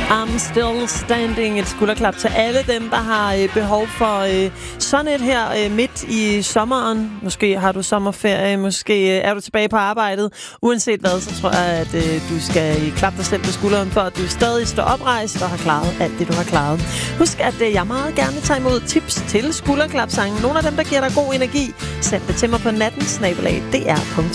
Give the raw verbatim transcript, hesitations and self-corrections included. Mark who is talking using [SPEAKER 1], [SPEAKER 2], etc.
[SPEAKER 1] I'm still standing. Et skulderklap til alle dem, der har øh, behov for øh, sådan et her øh, midt i sommeren. Måske har du sommerferie, måske øh, er du tilbage på arbejdet. Uanset hvad, så tror jeg, at øh, du skal klappe dig selv på skulderen, for at du stadig står oprejst og har klaret alt det, du har klaret. Husk, at øh, jeg meget gerne tager imod tips til skulderklapsangen. Nogle af dem, der giver dig god energi, send det til mig på natten snabel-a d r punktum